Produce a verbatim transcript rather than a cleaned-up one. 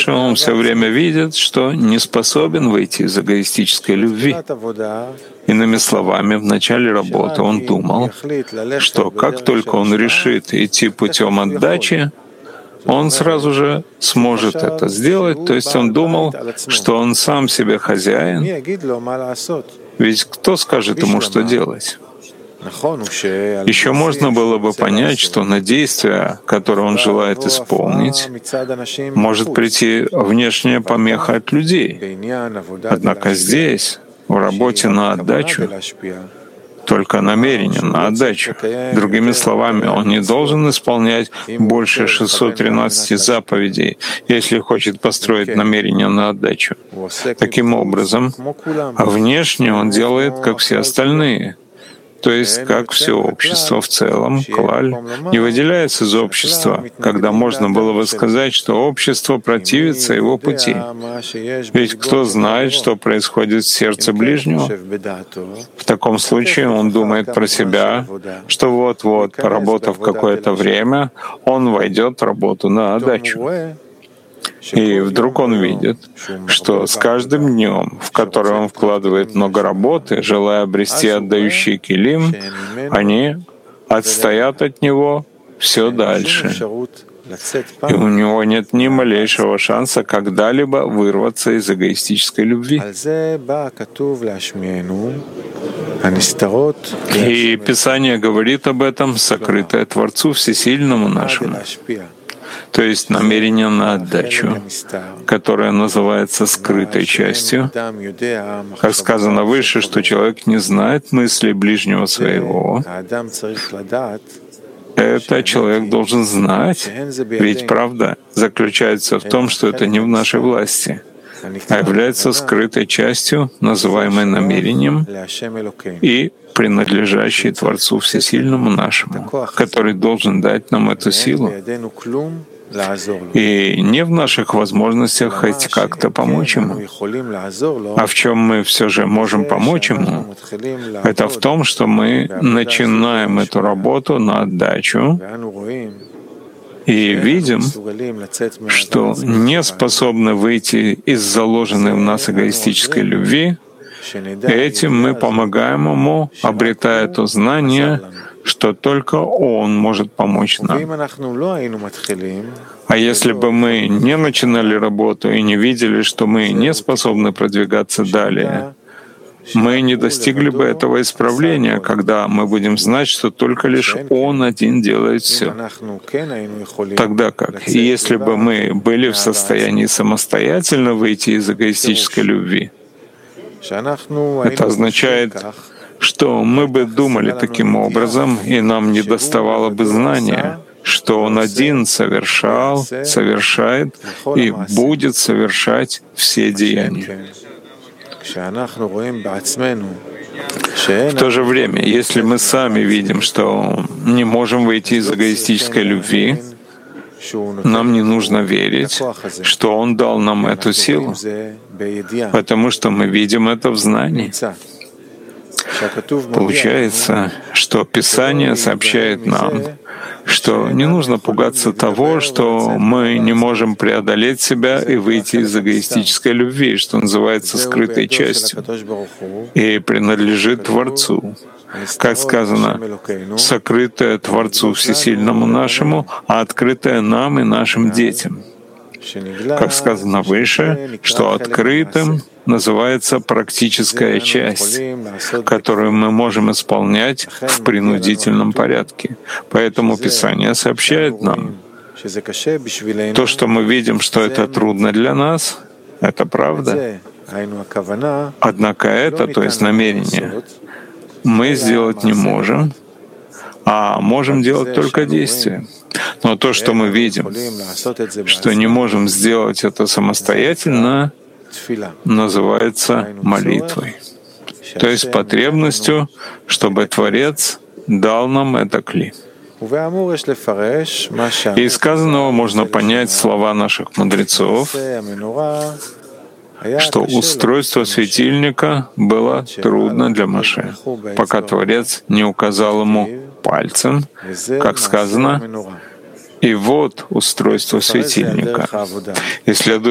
дальше он все время видит, что не способен выйти из эгоистической любви. Иными словами, в начале работы он думал, что как только он решит идти путем отдачи, он сразу же сможет это сделать. То есть он думал, что он сам себе хозяин, ведь кто скажет ему, что делать? Еще можно было бы понять, что на действие, которое он желает исполнить, может прийти внешняя помеха от людей. Однако здесь, в работе на отдачу, только намерение на отдачу. Другими словами, он не должен исполнять больше шестисот тринадцати заповедей, если хочет построить намерение на отдачу. Таким образом, а внешне он делает, как все остальные, то есть как все общество в целом, клаль, не выделяется из общества, когда можно было бы сказать, что общество противится его пути. Ведь кто знает, что происходит в сердце ближнего? В таком случае он думает про себя, что вот-вот, поработав какое-то время, он войдет в работу на отдачу. И вдруг он видит, что с каждым днем, в который он вкладывает много работы, желая обрести отдающий килим, они отстоят от него все дальше. И у него нет ни малейшего шанса когда-либо вырваться из эгоистической любви. И Писание говорит об этом, сокрытое Творцу Всесильному нашему. То есть намерение на отдачу, которое называется скрытой частью. Как сказано выше, что человек не знает мысли ближнего своего. Это человек должен знать, ведь правда заключается в том, что это не в нашей власти, а является скрытой частью, называемой намерением, и принадлежащей Творцу Всесильному нашему, который должен дать нам эту силу. И не в наших возможностях хоть как-то помочь ему. А в чем мы все же можем помочь ему? Это в том, что мы начинаем эту работу на отдачу и видим, что не способны выйти из заложенной в нас эгоистической любви. Этим мы помогаем ему, обретая то знание, что только Он может помочь нам. А если бы мы не начинали работу и не видели, что мы не способны продвигаться далее, мы не достигли бы этого исправления, когда мы будем знать, что только лишь Он один делает все. Тогда как, и если бы мы были в состоянии самостоятельно выйти из эгоистической любви, это означает, что мы бы думали таким образом, и нам не доставало бы знания, что Он один совершал, совершает и будет совершать все деяния. В то же время, если мы сами видим, что не можем выйти из эгоистической любви, нам не нужно верить, что Он дал нам эту силу, потому что мы видим это в знании. Получается, что Писание сообщает нам, что не нужно пугаться того, что мы не можем преодолеть себя и выйти из эгоистической любви, что называется скрытой частью, и принадлежит Творцу. Как сказано, сокрытое Творцу Всесильному нашему, а открытое нам и нашим детям. Как сказано выше, что открытым называется практическая часть, которую мы можем исполнять в принудительном порядке. Поэтому Писание сообщает нам, то, что мы видим, что это трудно для нас, это правда. Однако это, то есть намерение, мы сделать не можем, а можем делать только действия. Но то, что мы видим, что не можем сделать это самостоятельно, называется молитвой, то есть потребностью, чтобы Творец дал нам это кли. И из сказанного можно понять слова наших мудрецов, что устройство светильника было трудно для Моше, пока Творец не указал ему пальцем, как сказано, «И вот устройство светильника». И следует